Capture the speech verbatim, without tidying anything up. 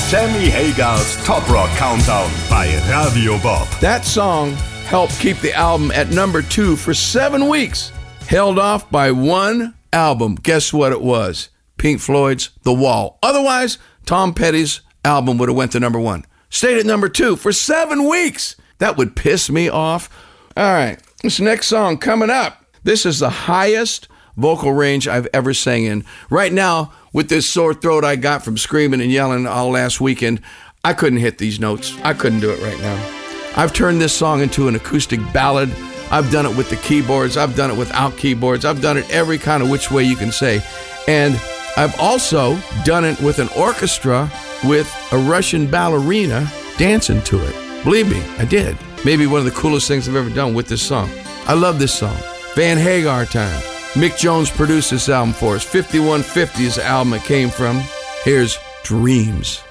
Sammy Hagar's Top Rock Countdown bei Radio Bob. That song helped keep the album at number two for seven weeks. Held off by one album. Guess what it was? Pink Floyd's The Wall. Otherwise, Tom Petty's album would have went to number one. Stayed at number two for seven weeks. That would piss me off. All right, this next song coming up. This is the highest vocal range I've ever sang in. Right now, with this sore throat I got from screaming and yelling all last weekend, I couldn't hit these notes. I couldn't do it right now. I've turned this song into an acoustic ballad. I've done it with the keyboards. I've done it without keyboards. I've done it every kind of which way you can say. And I've also done it with an orchestra with a Russian ballerina dancing to it. Believe me, I did. Maybe one of the coolest things I've ever done with this song. I love this song. Van Hagar time. Mick Jones produced this album for us. fifty-one fifty is the album it came from. Here's Dreams.